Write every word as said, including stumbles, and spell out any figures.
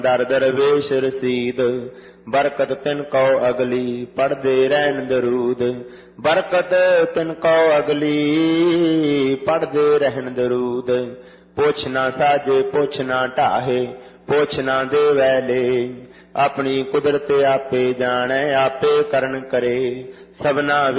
ਦਰ ਦਰਵੇਸ਼ ਰਸੀਦ ਬਰਕਤ ਤਿਨ ਕਉ ਅਗਲੀ ਪੜ੍ਹਦੇ ਰਹਿਣ ਦਰੂਦ। ਬਰਕਤ ਤਿਨ ਕਉ ਅਗਲੀ ਪੜ੍ਹਦੇ ਰਹਿਣ ਦਰੂਦ। ਪੁੱਛ ਨਾ ਸਾਜੇ ਪੁੱਛ ਨਾ ਢਾਹੇ ਪੁੱਛ ਨਾ ਦੇਵੈ ਲੇ। ਆਪਣੀ ਕੁਦਰਤ ਆਪੇ ਜਾਣੈ ਆਪੇ ਕਰਨ ਕਰੇ। ਸਭਨਾ